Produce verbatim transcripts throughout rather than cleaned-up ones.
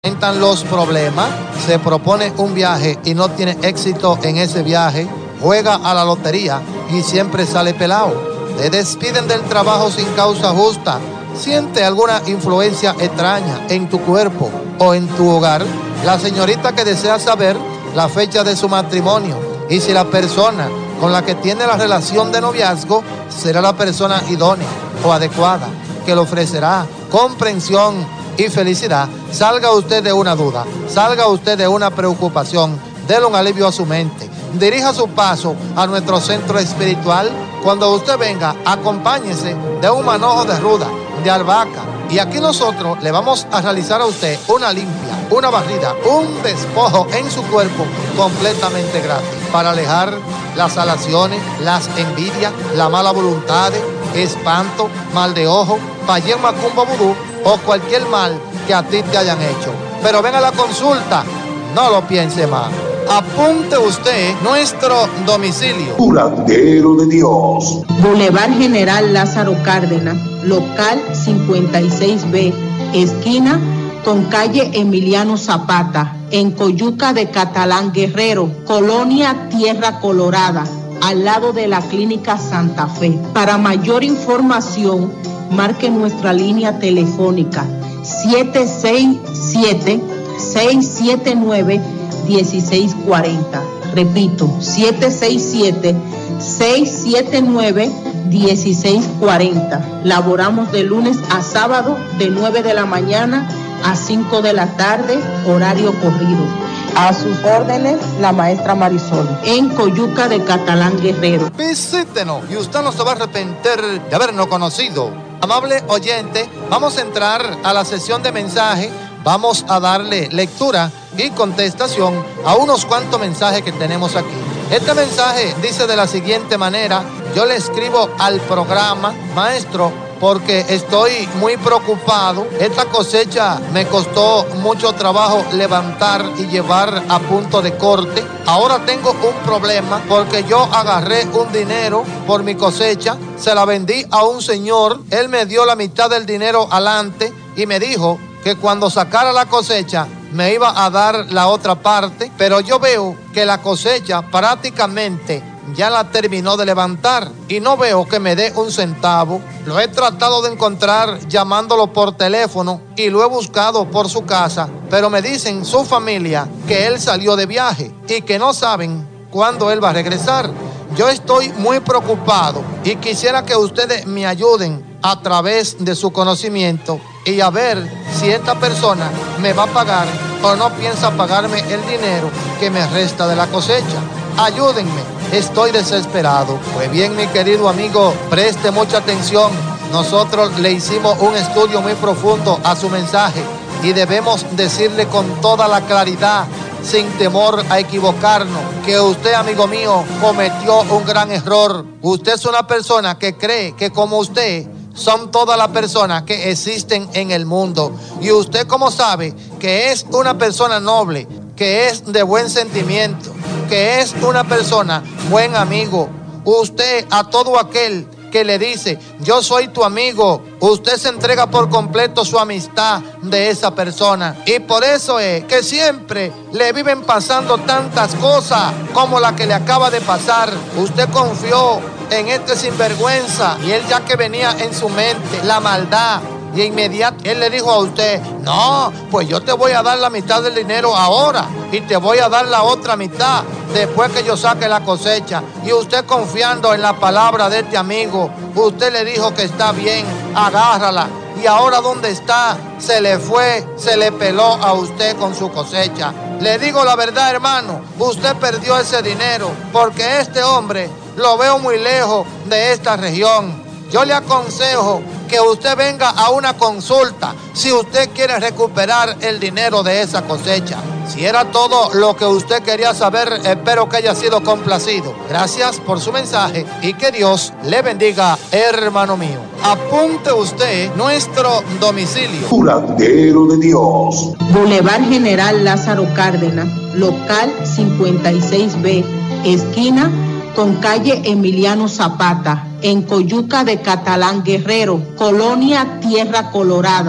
Enfrentan los problemas, se propone un viaje y no tiene éxito en ese viaje, juega a la lotería y siempre sale pelado. Te despiden del trabajo sin causa justa, siente alguna influencia extraña en tu cuerpo o en tu hogar. La señorita que desea saber la fecha de su matrimonio y si la persona con la que tiene la relación de noviazgo será la persona idónea o adecuada, que le ofrecerá comprensión y felicidad. Salga usted de una duda, salga usted de una preocupación, déle un alivio a su mente, dirija su paso a nuestro centro espiritual. Cuando usted venga, acompáñese de un manojo de ruda, de albahaca, y aquí nosotros le vamos a realizar a usted una limpia, una barrida, un despojo en su cuerpo completamente gratis, para alejar las alaciones, las envidias, la mala voluntad, espanto, mal de ojo, payén, macumba, vudú o cualquier mal que a ti te hayan hecho. Pero ven a la consulta, no lo piense más. Apunte usted nuestro domicilio. Curandero de Dios. Boulevard General Lázaro Cárdenas, local cincuenta y seis B, esquina con calle Emiliano Zapata, en Coyuca de Catalán Guerrero, Colonia Tierra Colorada, al lado de la Clínica Santa Fe. Para mayor información, marque nuestra línea telefónica siete seis siete, seis siete nueve, uno seis cuatro cero. Repito, siete seis siete, seis siete nueve, uno seis cuatro cero. Laboramos de lunes a sábado de nueve de la mañana a cinco de la tarde, horario corrido. A sus órdenes, la maestra Marisol, en Coyuca de Catalán Guerrero. Visítenos y usted no se va a arrepentir de habernos conocido. Amable oyente, vamos a entrar a la sesión de mensajes. Vamos a darle lectura y contestación a unos cuantos mensajes que tenemos aquí. Este mensaje dice de la siguiente manera: yo le escribo al programa, maestro, porque estoy muy preocupado. Esta cosecha me costó mucho trabajo levantar y llevar a punto de corte. Ahora tengo un problema porque yo agarré un dinero por mi cosecha, se la vendí a un señor, él me dio la mitad del dinero adelante y me dijo que cuando sacara la cosecha me iba a dar la otra parte, pero yo veo que la cosecha prácticamente ya la terminó de levantar y no veo que me dé un centavo. Lo he tratado de encontrar llamándolo por teléfono y lo he buscado por su casa, pero me dicen su familia que él salió de viaje y que no saben cuándo él va a regresar. Yo estoy muy preocupado y quisiera que ustedes me ayuden a través de su conocimiento y a ver si esta persona me va a pagar o no piensa pagarme el dinero que me resta de la cosecha. Ayúdenme, estoy desesperado. Pues bien, mi querido amigo, preste mucha atención. Nosotros le hicimos un estudio muy profundo a su mensaje y debemos decirle con toda la claridad, sin temor a equivocarnos, que usted, amigo mío, cometió un gran error. Usted es una persona que cree que como usted son todas las personas que existen en el mundo. Y usted, como sabe, que es una persona noble, que es de buen sentimiento, que es una persona buen amigo. Usted, a todo aquel que le dice yo soy tu amigo, usted se entrega por completo su amistad de esa persona. Y por eso es que siempre le viven pasando tantas cosas como la que le acaba de pasar. Usted confió en este sinvergüenza y él, ya que venía en su mente la maldad, y inmediato él le dijo a usted: no, pues yo te voy a dar la mitad del dinero ahora y te voy a dar la otra mitad después que yo saque la cosecha. Y usted, confiando en la palabra de este amigo, usted le dijo que está bien, agárrala. Y ahora, ¿dónde está? Se le fue, se le peló a usted con su cosecha. Le digo la verdad, hermano, usted perdió ese dinero porque este hombre lo veo muy lejos de esta región. Yo le aconsejo que usted venga a una consulta si usted quiere recuperar el dinero de esa cosecha. Si era todo lo que usted quería saber, espero que haya sido complacido. Gracias por su mensaje y que Dios le bendiga, hermano mío. Apunte usted nuestro domicilio. Curandero de Dios. Boulevard General Lázaro Cárdenas, local cincuenta y seis B, esquina con calle Emiliano Zapata, en Coyuca de Catalán Guerrero, Colonia Tierra Colorada,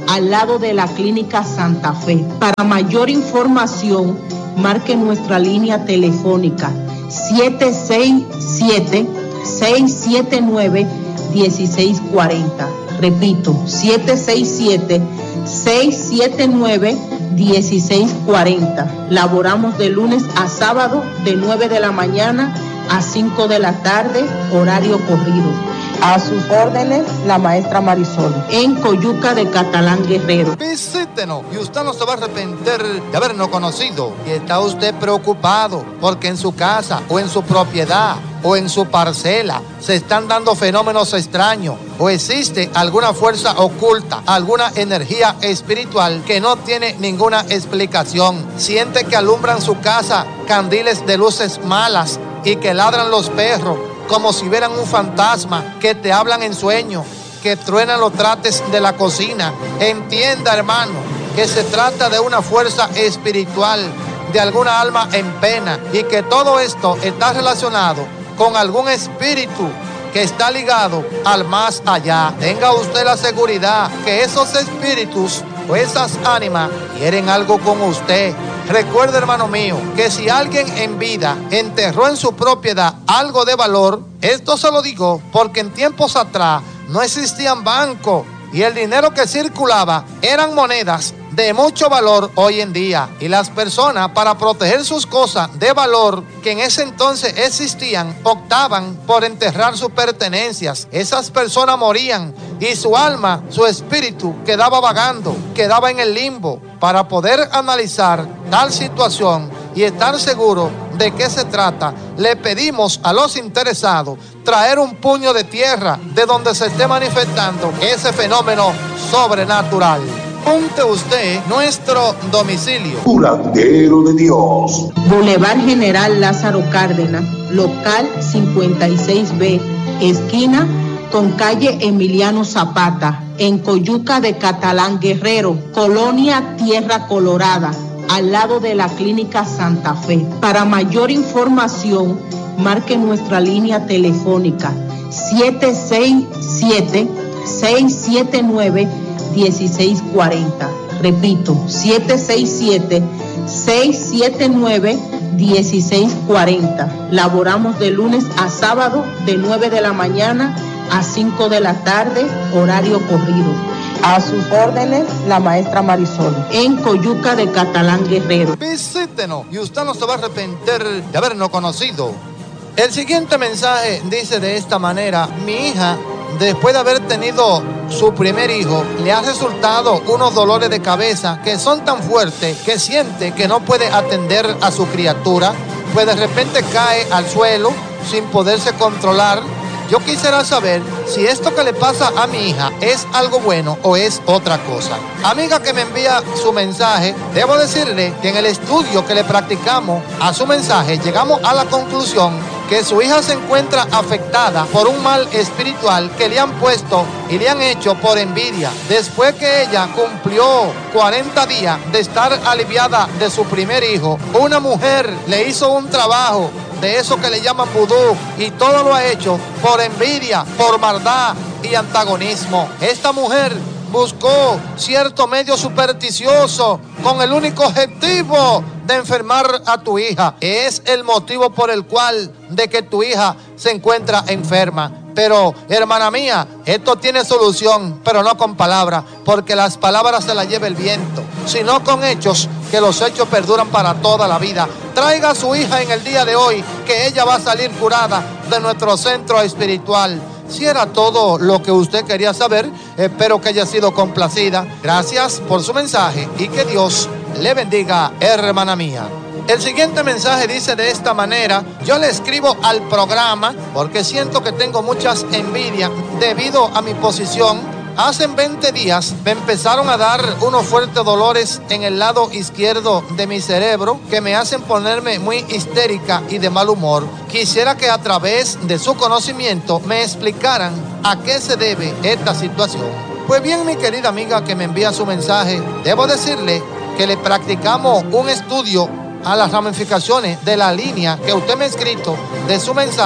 al lado de la Clínica Santa Fe. Para mayor información, marque nuestra línea telefónica siete seis siete, seis siete nueve, uno seis cuatro cero. Repito, siete seis siete, seis siete nueve, uno seis cuatro cero. Laboramos de lunes a sábado de nueve de la mañana a cinco de la tarde, horario corrido. A sus órdenes, la maestra Marisol, en Coyuca de Catalán Guerrero. Visítenos y usted no se va a arrepentir de habernos conocido. Y está usted preocupado porque en su casa o en su propiedad o en su parcela se están dando fenómenos extraños o existe alguna fuerza oculta, alguna energía espiritual que no tiene ninguna explicación. Siente que alumbran su casa candiles de luces malas y que ladran los perros como si vieran un fantasma, que te hablan en sueños, que truenan los trates de la cocina. Entienda, hermano, que se trata de una fuerza espiritual, de alguna alma en pena, y que todo esto está relacionado con algún espíritu que está ligado al más allá. Tenga usted la seguridad que esos espíritus o esas ánimas quieren algo con usted. Recuerde, hermano mío, que si alguien en vida enterró en su propiedad algo de valor, esto se lo digo porque en tiempos atrás no existían bancos y el dinero que circulaba eran monedas de mucho valor hoy en día. Y las personas, para proteger sus cosas de valor que en ese entonces existían, optaban por enterrar sus pertenencias. Esas personas morían y su alma, su espíritu quedaba vagando, quedaba en el limbo. Para poder analizar tal situación y estar seguro de qué se trata, le pedimos a los interesados traer un puño de tierra de donde se esté manifestando ese fenómeno sobrenatural. Apunte usted nuestro domicilio. Curandero de Dios. Boulevard General Lázaro Cárdenas, local cincuenta y seis B, esquina con calle Emiliano Zapata, en Coyuca de Catalán Guerrero, Colonia Tierra Colorada, al lado de la Clínica Santa Fe. Para mayor información, marque nuestra línea telefónica siete seis siete, seis siete nueve, uno seis cuatro cero. Repito, siete seis siete, seis siete nueve, uno seis cuatro cero. Laboramos de lunes a sábado de nueve de la mañana a cinco de la tarde, horario corrido. A sus órdenes, la maestra Marisol, en Coyuca de Catalán Guerrero. Visítenos y usted no se va a arrepentir de habernos conocido. El siguiente mensaje dice de esta manera: mi hija, después de haber tenido su primer hijo, le ha resultado unos dolores de cabeza que son tan fuertes que siente que no puede atender a su criatura, pues de repente cae al suelo sin poderse controlar. Yo quisiera saber si esto que le pasa a mi hija es algo bueno o es otra cosa. Amiga que me envía su mensaje, debo decirle que en el estudio que le practicamos a su mensaje, llegamos a la conclusión que su hija se encuentra afectada por un mal espiritual que le han puesto y le han hecho por envidia. Después que ella cumplió cuarenta días de estar aliviada de su primer hijo, una mujer le hizo un trabajo de eso que le llaman vudú, y todo lo ha hecho por envidia, por maldad y antagonismo. Esta mujer buscó cierto medio supersticioso con el único objetivo de enfermar a tu hija. Es el motivo por el cual de que tu hija se encuentra enferma. Pero, hermana mía, esto tiene solución, pero no con palabras, porque las palabras se las lleva el viento, sino con hechos, que los hechos perduran para toda la vida. Traiga a su hija en el día de hoy, que ella va a salir curada de nuestro centro espiritual. Si era todo lo que usted quería saber, espero que haya sido complacida. Gracias por su mensaje y que Dios le bendiga, hermana mía. El siguiente mensaje dice de esta manera: yo le escribo al programa porque siento que tengo muchas envidias debido a mi posición. Hace veinte días me empezaron a dar unos fuertes dolores en el lado izquierdo de mi cerebro que me hacen ponerme muy histérica y de mal humor. Quisiera que a través de su conocimiento me explicaran a qué se debe esta situación. Pues bien, mi querida amiga que me envía su mensaje, debo decirle que le practicamos un estudio a las ramificaciones de la línea que usted me ha escrito de su mensaje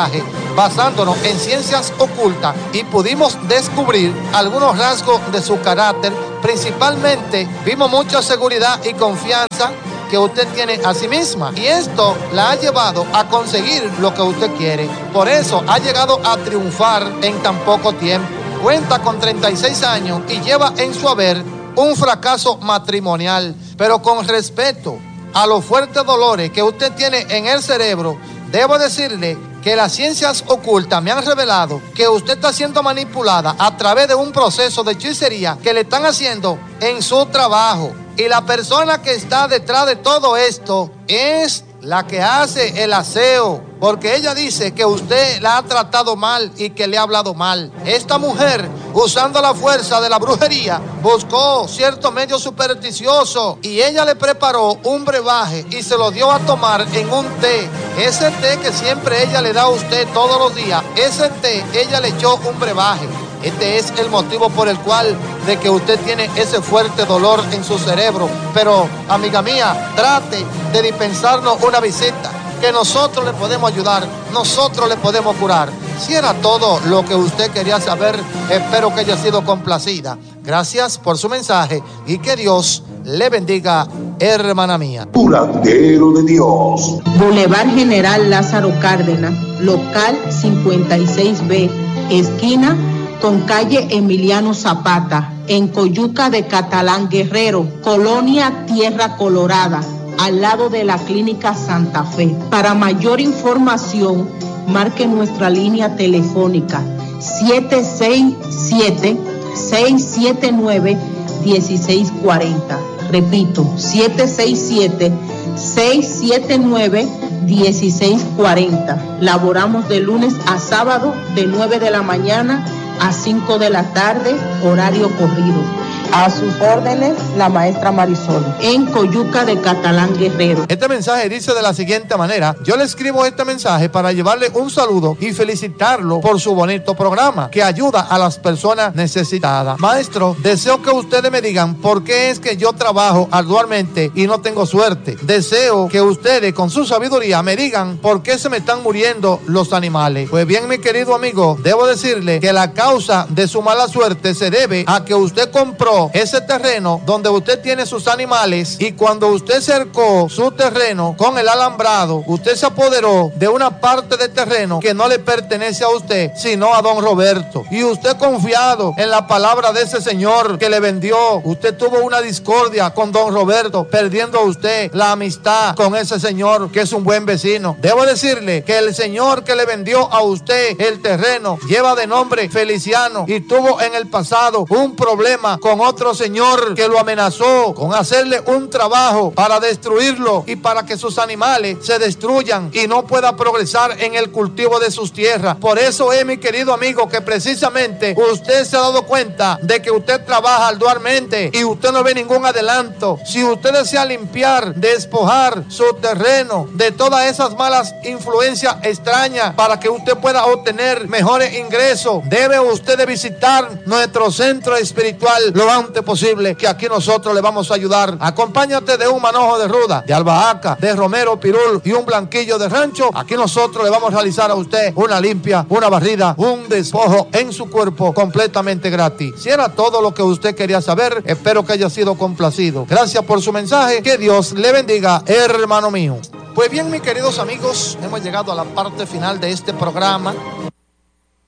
basándonos en ciencias ocultas y pudimos descubrir algunos rasgos de su carácter. Principalmente vimos mucha seguridad y confianza que usted tiene a sí misma, y esto la ha llevado a conseguir lo que usted quiere. Por eso ha llegado a triunfar en tan poco tiempo. Cuenta con treinta y seis años y lleva en su haber un fracaso matrimonial, pero con respecto a los fuertes dolores que usted tiene en el cerebro, debo decirle que las ciencias ocultas me han revelado que usted está siendo manipulada a través de un proceso de hechicería que le están haciendo en su trabajo. Y la persona que está detrás de todo esto es la que hace el aseo, porque ella dice que usted la ha tratado mal y que le ha hablado mal. Esta mujer, usando la fuerza de la brujería, buscó cierto medio supersticioso y ella le preparó un brebaje y se lo dio a tomar en un té. Ese té que siempre ella le da a usted todos los días, ese té ella le echó un brebaje. Este es el motivo por el cual de que usted tiene ese fuerte dolor en su cerebro. Pero, amiga mía, trate de dispensarnos una visita, que nosotros le podemos ayudar, nosotros le podemos curar. Si era todo lo que usted quería saber, espero que haya sido complacida. Gracias por su mensaje y que Dios le bendiga, hermana mía. Curandero de Dios. Boulevard General Lázaro Cárdenas, local cincuenta y seis B, esquina con calle Emiliano Zapata, en Coyuca de Catalán Guerrero, Colonia Tierra Colorada, al lado de la Clínica Santa Fe. Para mayor información, marque nuestra línea telefónica siete seis siete, seis siete nueve, uno seis cuatro cero. Repito, siete seis siete, seis siete nueve, uno seis cuatro cero. Laboramos de lunes a sábado de nueve de la mañana a cinco de la tarde, horario corrido. A sus órdenes, la maestra Marisol, en Coyuca de Catalán Guerrero. Este mensaje dice de la siguiente manera: yo le escribo este mensaje para llevarle un saludo y felicitarlo por su bonito programa que ayuda a las personas necesitadas. Maestro, deseo que ustedes me digan por qué es que yo trabajo arduamente y no tengo suerte. Deseo que ustedes con su sabiduría me digan por qué se me están muriendo los animales. Pues bien, mi querido amigo, debo decirle que la causa de su mala suerte se debe a que usted compró ese terreno donde usted tiene sus animales, y cuando usted cercó su terreno con el alambrado, usted se apoderó de una parte del terreno que no le pertenece a usted, sino a don Roberto. Y usted, confiado en la palabra de ese señor que le vendió, usted tuvo una discordia con don Roberto, perdiendo usted la amistad con ese señor que es un buen vecino. Debo decirle que el señor que le vendió a usted el terreno lleva de nombre Feliciano y tuvo en el pasado un problema con otro señor que lo amenazó con hacerle un trabajo para destruirlo y para que sus animales se destruyan y no pueda progresar en el cultivo de sus tierras. Por eso es, mi querido amigo, que precisamente usted se ha dado cuenta de que usted trabaja arduamente y usted no ve ningún adelanto. Si usted desea limpiar, despojar su terreno de todas esas malas influencias extrañas para que usted pueda obtener mejores ingresos, debe usted de visitar nuestro centro espiritual lo antes posible, que aquí nosotros le vamos a ayudar. Acompáñate de un manojo de ruda, de albahaca, de romero pirul y un blanquillo de rancho. Aquí nosotros le vamos a realizar a usted una limpia, una barrida, un despojo en su cuerpo completamente gratis. Si era todo lo que usted quería saber, espero que haya sido complacido. Gracias por su mensaje. Que Dios le bendiga, hermano mío. Pues bien, mis queridos amigos, hemos llegado a la parte final de este programa.